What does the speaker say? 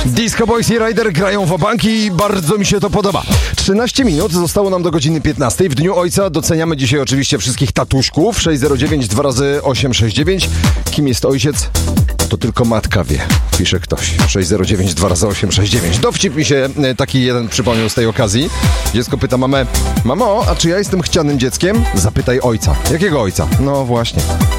Disco Boys i Ryder grają w banki i bardzo mi się to podoba. 13 minut zostało nam do godziny 15. W Dniu Ojca doceniamy dzisiaj oczywiście wszystkich tatuśków. 609 2 razy 869. Kim jest ojciec? To tylko matka wie, pisze ktoś. 609 2 razy 869. Dowcip mi się taki jeden przypomniał z tej okazji. Dziecko pyta mamę: mamo, a czy ja jestem chcianym dzieckiem? Zapytaj ojca. Jakiego ojca? No właśnie.